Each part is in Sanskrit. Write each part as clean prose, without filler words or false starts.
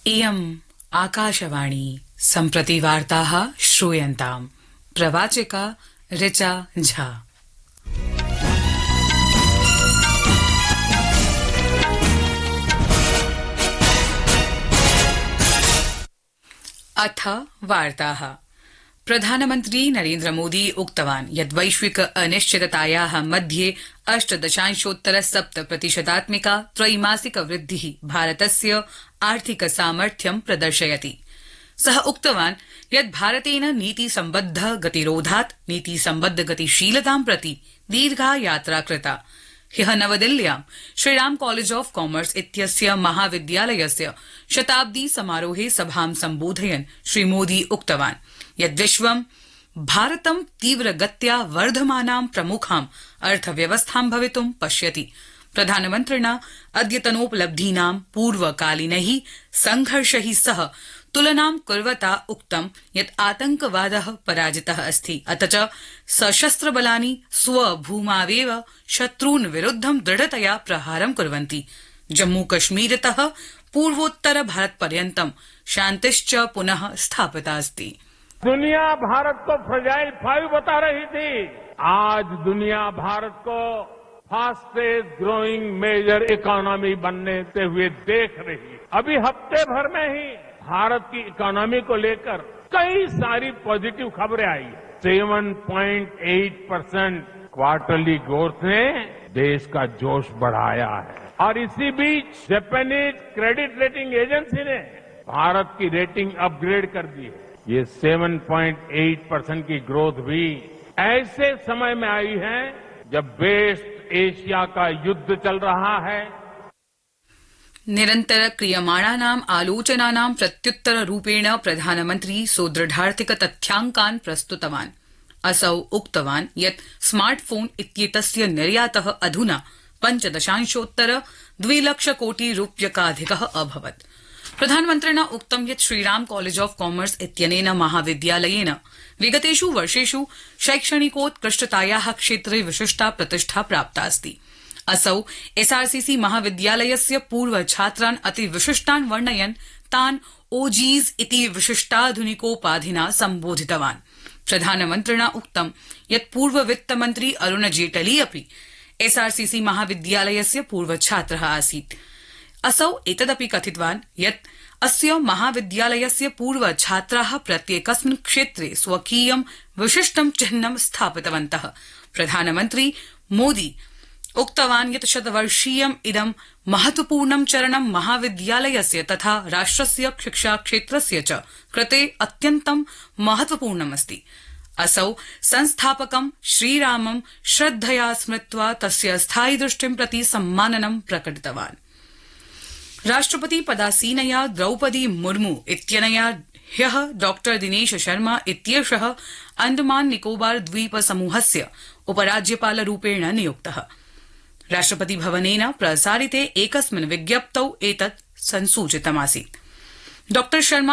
इयम् आकाशवाणी सम्प्रति वार्ताः श्रूयन्ताम् प्रवाचिका ऋचा झा। अथ वार्ताः। प्रधानमन्त्री नरेन्द्र मोदी उक्तवान् यत् वैश्विक अनिश्चिततायाः मध्ये 8.7% त्रैमासिक वृद्धिः भारतस्य आर्थिक सामर्थ्यं प्रदर्शयति। सः उक्तवान् यत् भारतेन नीतिसम्बद्ध गतिरोधात् नीतिसम्बद्ध गतिशीलतां प्रति दीर्घा यात्रा कृता। ह्यः नवदिल्ल्यां श्रीराम कॉलेज ऑफ कॉमर्स इत्यस्य महाविद्यालयस्य शताब्दी समारोहे सभां सम्बोधयन् श्रीमोदी उक्तवान् यत् विश्वं भारतं तीव्रगत्या वर्धमानां प्रमुखां अर्थव्यवस्थां भवितुं पश्यति। प्रधानमन्त्रिणा अद्यतनोपलब्धीनां पूर्वकालीनैः संघर्षैः सह तुलनां कुर्वता उक्तं यत् आतंकवादः पराजितः अस्ति, अथ च सशस्त्रबलानि स्वभूमावेव शत्रून् विरुद्धं दृढतया प्रहारं कुर्वन्ति। जम्मूकश्मीरतः पूर्वोत्तर भारतपर्यन्तं शान्तिश्च पुनः स्थापिता अस्ति। दुनिया भारत को फ्रजाइल 5 बता रही थी, आज दुनिया भारत को फास्टेस्ट ग्रोइंग मेजर इकोनॉमी बनने से हुए देख रही। अभी हफ्ते भर में ही भारत की इकोनॉमी को लेकर कई सारी पॉजिटिव खबरें आई। 7.8% क्वार्टरली ग्रोथ ने देश का जोश बढ़ाया है और इसी बीच जापानीज क्रेडिट रेटिंग एजेंसी ने भारत की रेटिंग अपग्रेड कर दी है। ये 7.8% की ग्रोथ भी ऐसे समय में आई है जब वेस्ट एशिया का युद्ध चल रहा है। निरन्तर क्रियमाणानाम् आलोचनानां प्रत्युत्तररूपेण प्रधानमन्त्री सुदृढार्थिक तथ्याङ्कान् प्रस्तुतवान्। असौ उक्तवान् यत् स्मार्टफोन इत्येतस्य निर्यातः अधुना 5.2 लक्षकोटि रूप्यकाधिकः अभवत्। प्रधानमन्त्रिणा उक्तं यत् श्रीराम कॉलेज ऑफ कॉमर्स इत्यनेन महाविद्यालयेन विगतेषु वर्षेषु शैक्षणिकोत्कृष्टतायाः क्षेत्रे विशिष्टा प्रतिष्ठा प्राप्ता अस्ति। असौ एसआरसीसी महाविद्यालयस्य पूर्वछात्रान् अतिविशिष्टान् वर्णयन् तान् ओजीज इति विशिष्टाधुनिकोपाधिना सम्बोधितवान्। प्रधानमन्त्रिणा उक्तं यत् पूर्ववित्तमन्त्री अरुण जेटली अपि एसआरसीसी महाविद्यालयस्य पूर्वछात्रः आसीत्। असौ एतदपि कथितवान् यत् अस्य महाविद्यालयस्य पूर्वछात्राः प्रत्येकस्मिन् क्षेत्रे स्वकीयं विशिष्टं चिह्नं स्थापितवन्तः। प्रधानमन्त्री मोदी उक्तवान् यत् शतवर्षीयम् इदं महत्वपूर्णं चरणं महाविद्यालयस्य तथा राष्ट्रस्य शिक्षाक्षेत्रस्य च कृते अत्यन्तं महत्वपूर्णमस्ति। असौ संस्थापकं श्रीरामं श्रद्धया स्मृत्वा तस्य स्थायिदृष्टिं प्रति सम्माननं प्रकटितवान्। राष्ट्रपति पदासीनया द्रौपदी मुर्मू इत्यनया ह्यः डॉ दिनेश शर्मा इत्येषः अंडमान निकोबार द्वीप समूहस्य उपराज्यपालरूपेण नियुक्तः। राष्ट्रपति भवनेन प्रसारिते एकस्मिन् विज्ञप्तौ एतत् संसूचितमासीत्। डॉ शर्मा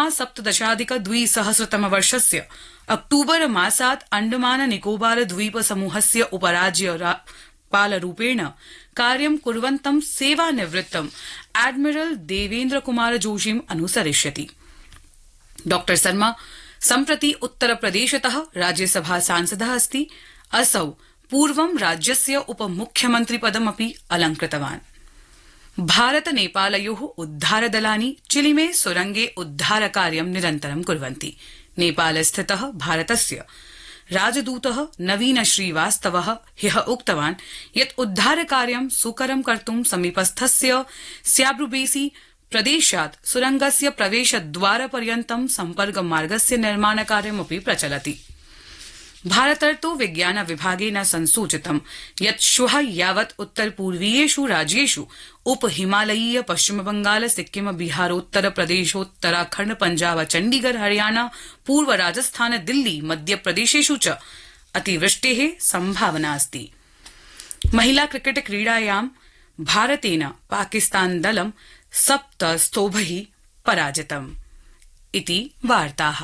17,200 अक्टूबर मासात् अंडमान निकोबार द्वीप समूहस्य उपराज्यपालरूपेण कार्यं कुर्वन्तं सेवानिवृत्तं एडमिरल देवेन्द्र कुमार जोशीम् अनुसरिष्यति। डॉ शर्मा सम्प्रति उत्तरप्रदेशतः राज्यसभा सांसदः अस्ति। असौ पूर्वं राज्यस्य उपमुख्यमन्त्रिपदमपि अलङ्कृतवान्। भारत नेपालयोः उद्धारदलानि चिलिमे सुरंगे उद्धारकार्यं निरन्तरं कुर्वन्ति। नेपालस्थितः भारतस्य राजदूतः नवीन श्रीवास्तवः ह्यः उक्तवान् यत् उद्धारकार्यं सुकरं कर्तुं समीपस्थस्य स्याब्रुबेसी प्रदेशात् सुरंगस्य प्रवेशद्वारपर्यन्तं सम्पर्कमार्गस्य निर्माणकार्यमपि प्रचलति। भारतर्तो विज्ञान विभागेन संसूचितं यत् श्वः यावत् उत्तरपूर्वीयेषु राज्येषु उपहिमालयीय पश्चिमबंगाल सिक्किम बिहारोत्तर प्रदेशोत्तराखण्ड पंजाब चण्डीगढ़ हरियाणा पूर्व राजस्थान दिल्ली मध्यप्रदेशेषु च अतिवृष्टेः संभावना अस्ति। महिला क्रिकेट क्रीडायां भारतेन पाकिस्तान दलं 7 स्तोभैः पराजितम्। इति वार्ताः।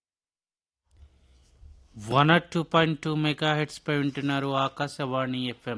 102.2 మెగాహెర్ట్జ్ పై వింటున్నారు ఆకాశవాణి ఎఫ్ఎం